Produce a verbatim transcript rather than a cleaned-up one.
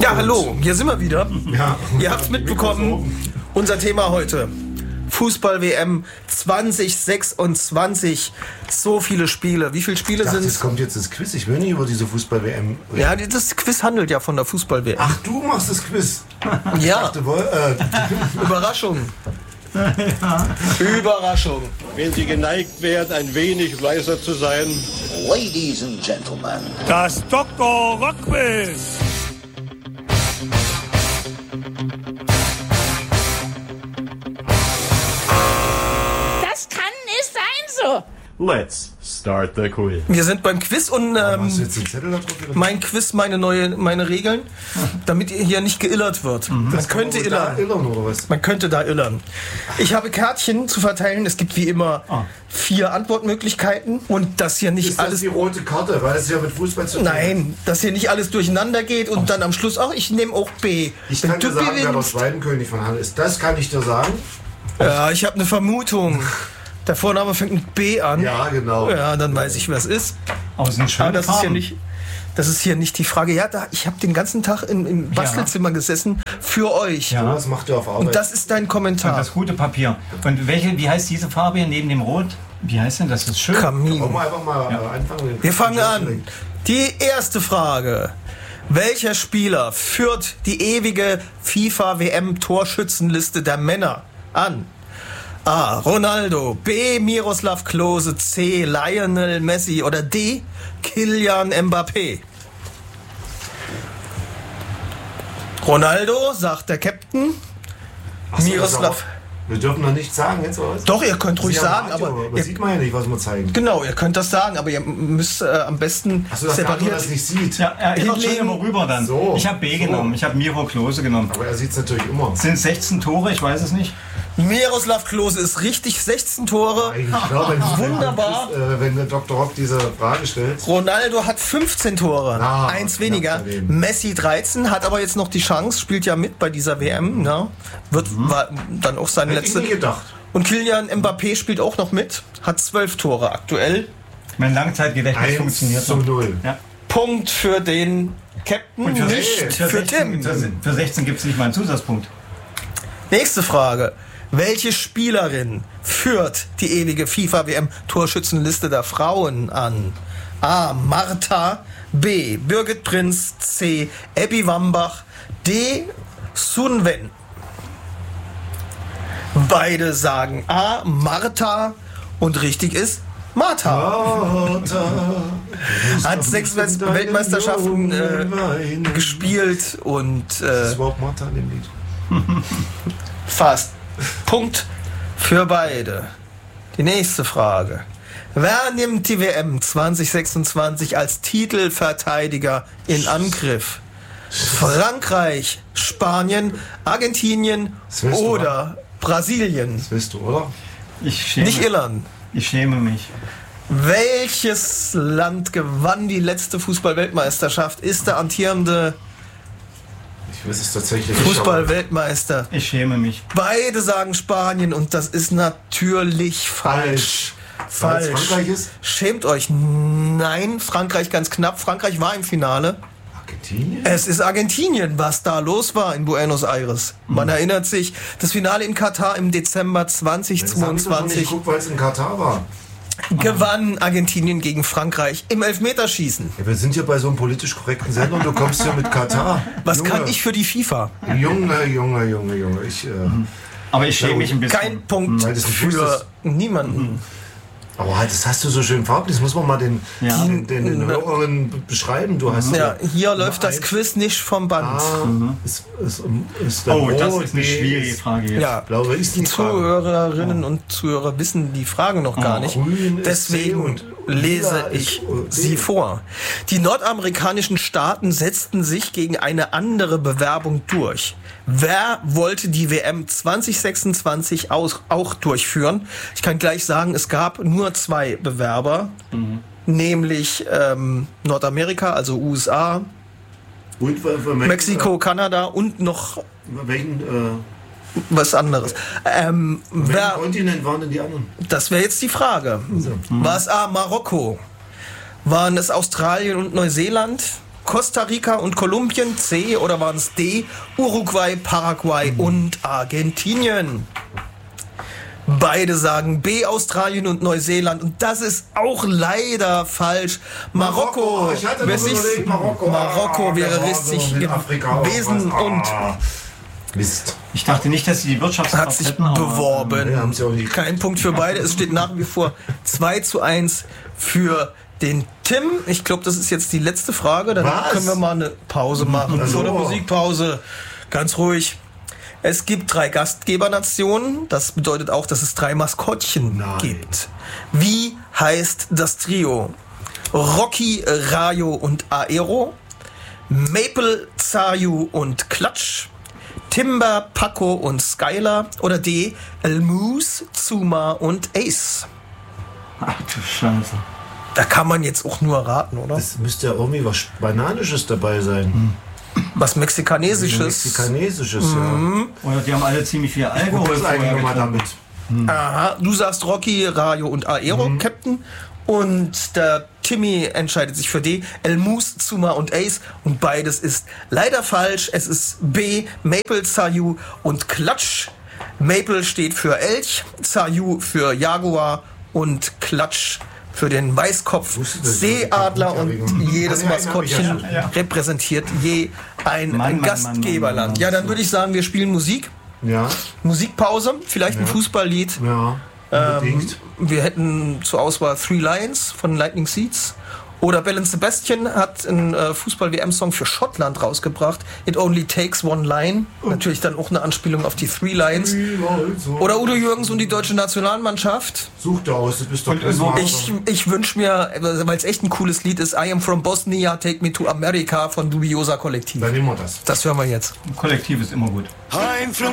Ja, hallo, hier sind wir wieder. Ja. Ihr habt es mitbekommen, unser Thema heute. Fußball-W M zwanzig sechsundzwanzig. So viele Spiele. Wie viele Spiele sind es? Jetzt kommt jetzt das Quiz. Ich will nicht über diese Fußball-W M reden. Ja, das Quiz handelt ja von der Fußball-W M. Ach, du machst das Quiz. Ja. Dachte, wohl, äh, Überraschung. Ja. Überraschung. Wenn Sie geneigt wären, ein wenig leiser zu sein. Ladies and Gentlemen. Das Doktor Rockquiz. Das kann nicht sein so. Let's start the quiz. Wir sind beim Quiz und ähm, hast du jetzt den Zettel da drauf? mein Quiz, meine neue, meine Regeln, damit ihr hier nicht geillert wird. Mhm. Man könnte man da illern. illern oder was? Man könnte da illern. Ich habe Kärtchen zu verteilen. Es gibt wie immer Ah. vier Antwortmöglichkeiten und das hier nicht Ist das alles. die rote Karte? Weil es ja mit Fußball zu tun hat. Nein, dass hier nicht alles durcheinander geht und dann am Schluss auch, ich nehme auch B. Ich Wenn kann dir du sagen, wer der gewinnst, Schweidenkönig von Halle ist. Das kann ich dir sagen. ja, ich habe eine Vermutung. Der Vorname fängt mit B an. Ja, genau. Ja, dann weiß ich, wer es ist. Aus den schönen Aber das ist hier Farben. nicht. Das ist hier nicht die Frage. Ja, da, ich habe den ganzen Tag im, im Bastelzimmer gesessen für euch. Ja. Was macht ihr auf Arbeit? Und das ist dein Und Kommentar. das gute Papier. Und welche, wie heißt diese Farbe hier neben dem Rot? Wie heißt denn das? Das ist schön. Kamin. Wollen wir einfach mal äh, anfangen? Wir fangen an. Die erste Frage. Welcher Spieler führt die ewige FIFA-W M-Torschützenliste der Männer an? A. Ronaldo, B. Miroslav Klose, C. Lionel Messi oder D. Kylian Mbappé? Ronaldo, sagt der Captain. Ach so, Miroslav. das aber- Wir dürfen noch nichts sagen jetzt, oder was? Doch, ihr könnt ruhig Das ist ja sagen, Radio, aber das ihr, sieht man ja nicht, was wir zeigen. genau, ihr könnt das sagen, aber ihr müsst äh, am besten Achso, dass der andere separiert. das nicht sieht. Ja, er ist auch schon Hinlegen. immer rüber dann. So. Ich habe B So. genommen. Ich habe Miro Klose genommen. Aber er sieht es natürlich immer. Sind sechzehn Tore? Ich weiß es nicht. Miroslav Klose ist richtig, sechzehn Tore. Ich glaube, wenn, Wunderbar. Wenn, äh, wenn der Doktor Rock diese Frage stellt. Ronaldo hat fünfzehn Tore, Ah, eins knapp weniger. daneben. Messi dreizehn, hat aber jetzt noch die Chance, spielt ja mit bei dieser W M. Ne? Wird war dann auch seine Hätte ich letzte. nie gedacht. Und Kylian Mbappé spielt auch noch mit, hat zwölf Tore aktuell. Mein Langzeitgedächtnis Eins funktioniert zu noch. null. Ja. Punkt für den Captain, Und für, nicht für, für sechzehn, Tim. für, für sechzehn gibt es nicht mal einen Zusatzpunkt. Nächste Frage. Welche Spielerin führt die ewige FIFA-W M-Torschützenliste der Frauen an? A. Martha, B. Birgit Prinz, C. Abby Wambach, D. Sun Wen. Beide sagen A. Martha und richtig ist Martha. Hat sechs Welt- Weltmeisterschaften äh, gespielt und Das äh, ist überhaupt Martha in dem Lied. fast. Punkt für beide. Die nächste Frage. Wer nimmt die W M zwanzig sechsundzwanzig als Titelverteidiger in Angriff? Frankreich, Spanien, Argentinien Das weißt du, oder Brasilien? Das weißt du, oder? Ich schäme, Nicht Irland. ich schäme mich. Welches Land gewann die letzte Fußball-Weltmeisterschaft? Ist der amtierende Ich weiß es tatsächlich nicht. Fußball-Weltmeister? Ich schäme mich. Beide sagen Spanien und das ist natürlich falsch. Falsch. Weil es Falsch. Frankreich ist? Schämt euch. Nein, Frankreich ganz knapp. Frankreich war im Finale. Argentinien? Es ist Argentinien, was da los war in Buenos Aires. Man erinnert sich, das Finale in Katar im Dezember Das haben wir doch nicht zweitausendzweiundzwanzig geguckt, weil es in Katar war. gewann Argentinien gegen Frankreich im Elfmeterschießen. Ja, wir sind hier bei so einem politisch korrekten Sender und du kommst hier mit Katar. Was Junge, kann ich für die FIFA? Junge, Junge, Junge, Junge. Ich, äh, Aber ich schäme mich ein bisschen. Kein Punkt Weil das nicht für wusstest. niemanden. aber halt, das hast du so schön farblich. Das muss man mal den, Ja. den, den, den Hörerinnen be- beschreiben. Du hast Ja, hier läuft das eins. Quiz nicht vom Band. Ah, ist, ist, ist der Oh, das Rot, ist eine B, schwierige ist Frage jetzt. Ja, Blaue ist die die Frage. Zuhörerinnen und Zuhörer wissen die Frage noch gar nicht. Grün ist C Deswegen und lese lila ist ich D. sie vor. Die nordamerikanischen Staaten setzten sich gegen eine andere Bewerbung durch. Wer wollte die W M zwanzig sechsundzwanzig aus, auch durchführen? Ich kann gleich sagen, es gab nur zwei Bewerber, Mhm. nämlich ähm, Nordamerika, also U S A, Und für, für welchen, Mexiko, Kanada und noch Äh, welchen, äh, was anderes. Ähm, welchen wer, Kontinent waren denn die anderen? das wäre jetzt die Frage. War es A, Marokko? Waren es Australien und Neuseeland? Costa Rica und Kolumbien, C, oder waren es D, Uruguay, Paraguay Mhm. und Argentinien? Beide sagen B, Australien und Neuseeland. Und das ist auch leider falsch. Marokko. Marokko. Ich hatte Wer noch sich- überlegt, Marokko. Marokko Ah, wäre der war richtig so mit Afrika auch gewesen was. und Ah, Mist. Ich dachte nicht, dass sie die hat Wirtschaftskraft sich hätten, aber, beworben. Ja, haben sie auch nicht. Kein Punkt für beide. Es steht nach wie vor zwei zu eins für den Tim. Ich glaube, das ist jetzt die letzte Frage. Dann Was? können wir mal eine Pause machen. Also. Vor der Musikpause. Ganz ruhig. Es gibt drei Gastgebernationen. Das bedeutet auch, dass es drei Maskottchen Nein. gibt. Wie heißt das Trio? Rocky, Rayo und Aero. Maple, Zayu und Klatsch. Timber, Paco und Skylar. Oder D. El Moose, Zuma und Ace. Ach du Scheiße. Da kann man jetzt auch nur raten, oder? Es müsste ja irgendwie was Bananisches dabei sein. Was Mexikanesisches. Mexikanesisches, Oder die haben alle ziemlich viel ja. Alkohol Was ist eigentlich vorher nochmal getrunken. damit? Aha, du sagst Rocky, Rayo und Aero, Captain. Und der Timmy entscheidet sich für D. El Moose, Zuma und Ace. Und beides ist leider falsch. Es ist B. Maple, Zayu und Klatsch. Maple steht für Elch, Zayu für Jaguar und Klatsch für den Weißkopf Wusste das Seeadler. nicht. Und jedes Ja, ja, ja, Maskottchen ja, ja. repräsentiert je ein, Mann, ein Mann, Gastgeberland. Mann, Mann, Ja, Mann. dann würde ich sagen, wir spielen Musik. Ja, Musikpause, vielleicht ein Fußballlied. ja. Unbedingt. Wir hätten zur Auswahl Three Lions von Lightning Seeds. Oder Bell and Sebastian hat einen äh, Fußball-W M-Song für Schottland rausgebracht. It Only Takes One Line. Natürlich dann auch eine Anspielung auf die Three Lions. Oder Udo Jürgens und die deutsche Nationalmannschaft. Such da aus, du bist doch Und Quizmaster. Ich, ich wünsche mir, weil es echt ein cooles Lied ist, I Am From Bosnia, Take Me to America von Dubiosa Kollektiv. Dann nehmen wir das. Das hören wir jetzt. Kollektiv ist immer gut.